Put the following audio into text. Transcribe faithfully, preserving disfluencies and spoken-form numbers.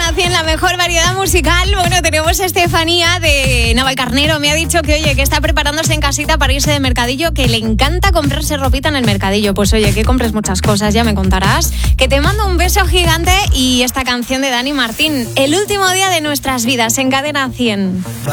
Cadena cien, la mejor variedad musical. Bueno, tenemos a Estefanía de Navalcarnero. Me ha dicho que, oye, que está preparándose en casita para irse de mercadillo, que le encanta comprarse ropita en el mercadillo. Pues oye, que compres muchas cosas, ya me contarás. Que te mando un beso gigante y esta canción de Dani Martín, El último día de nuestras vidas, en Cadena cien.